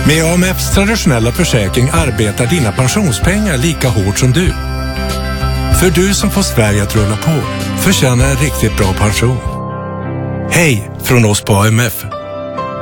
Med AMFs traditionella försäkring arbetar dina pensionspengar lika hårt som du. För du som får Sverige att rulla på förtjänar en riktigt bra pension. Hej från oss på AMF.